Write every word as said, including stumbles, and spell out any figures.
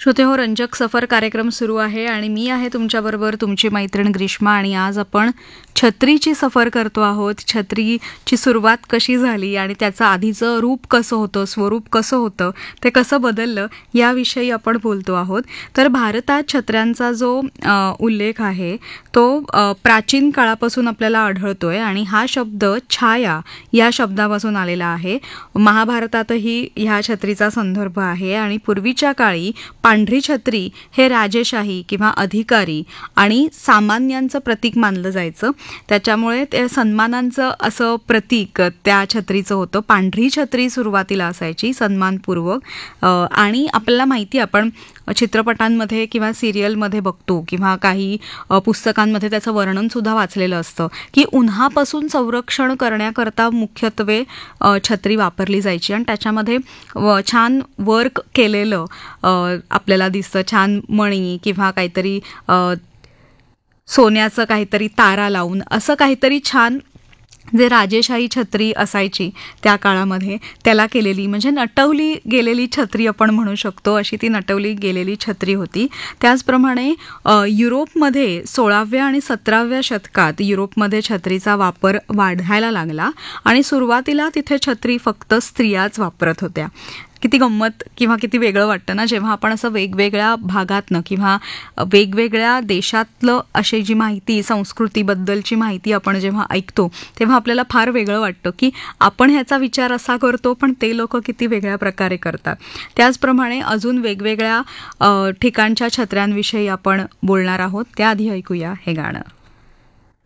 श्रोतेहो, रंजक सफर कार्यक्रम सुरू आहे आणि मी आहे तुमच्याबरोबर तुमची मैत्रीण ग्रीष्मा. आणि आज आपण छत्रीची सफर करतो आहोत. छत्रीची सुरुवात कशी झाली आणि त्याचं आधीचं रूप कसं होतं, स्वरूप कसं होतं, ते कसं बदललं याविषयी आपण बोलतो आहोत. तर भारतात छत्र्यांचा जो उल्लेख आहे तो प्राचीन काळापासून आपल्याला आढळतोय आणि हा शब्द छाया या शब्दापासून आलेला आहे. महाभारतातही ह्या छत्रीचा संदर्भ आहे आणि पूर्वीच्या काळी पांढरी छत्री हे राजेशाही किंवा अधिकारी आणि सामान्यांचं प्रतीक मानलं जायचं. त्याच्यामुळे ते सन्मानांचं असं प्रतीक त्या छत्रीचं होतं. पांढरी छत्री सुरुवातीला असायची सन्मानपूर्वक. आणि आपल्याला माहिती, आपण चित्रपटांमध्ये किंवा सिरियलमध्ये बघतो किंवा काही पुस्तकांमध्ये त्याचं वर्णनसुद्धा वाचलेलं असतं की उन्हापासून संरक्षण करण्याकरता मुख्यत्वे छत्री वापरली जायची आणि त्याच्यामध्ये छान वर्क केलेलं आपल्याला दिसतं. छान मणी किंवा काहीतरी सोन्याचं काहीतरी तारा लावून असं काहीतरी छान, जे राजेशाही छत्री असायची त्या काळामध्ये त्याला केलेली, म्हणजे नटवली गेलेली छत्री आपण म्हणू शकतो, अशी ती नटवली गेलेली छत्री होती. त्याचप्रमाणे युरोपमध्ये सोळाव्या आणि सतराव्या शतकात युरोपमध्ये छत्रीचा वापर वाढायला लागला आणि सुरुवातीला तिथे छत्री फक्त स्त्रियाच वापरत होत्या. किती गंमत किंवा किती वेगळं वाटतं ना, जेव्हा आपण असं वेगवेगळ्या भागातनं किंवा वेगवेगळ्या देशातलं अशी जी माहिती, संस्कृतीबद्दलची माहिती आपण जेव्हा ऐकतो तेव्हा आपल्याला फार वेगळं वाटतं की आपण ह्याचा विचार असा करतो पण ते लोक किती वेगळ्या प्रकारे करतात. त्याचप्रमाणे अजून वेगवेगळ्या ठिकाणच्या छत्र्यांविषयी आपण बोलणार आहोत. त्याआधी ऐकूया हे गाणं.